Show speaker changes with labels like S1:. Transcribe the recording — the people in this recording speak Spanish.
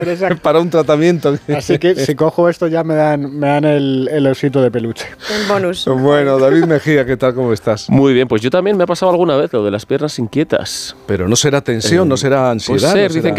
S1: para un tratamiento.
S2: Así que si cojo esto ya me dan el osito de peluche.
S3: El bonus.
S1: Bueno, David Mejía, ¿qué tal? ¿Cómo estás?
S4: Muy bien, pues yo también me ha pasado alguna vez lo de las piernas inquietas.
S1: Pero no será tensión, no será ansiedad.
S4: Puede ser,
S1: no
S4: dicen
S1: será...